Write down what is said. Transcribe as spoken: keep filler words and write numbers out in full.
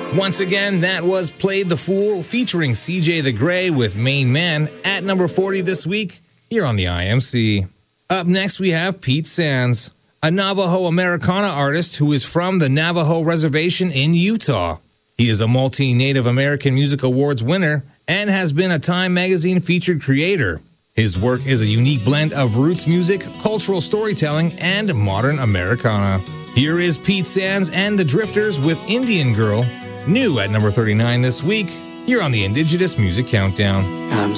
Once again, that was Played the Fool featuring C J the Gray with Main Man at number forty this week here on the I M C. Up next, we have Pete Sands, a Navajo Americana artist who is from the Navajo Reservation in Utah. He is a multi-Native American Music Awards winner and has been a Time Magazine featured creator. His work is a unique blend of roots music, cultural storytelling, and modern Americana. Here is Pete Sands and the Drifters with Indian Girl, new at number thirty-nine this week, here on the Indigenous Music Countdown. I'm